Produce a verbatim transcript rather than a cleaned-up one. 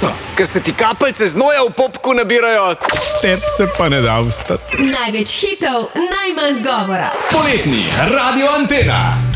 tisto, ker se ti kapljice znoja v popku nabirajo, tep se pa ne da vstati. Največ hitov, najmanj govora. Poletni Radio Antena.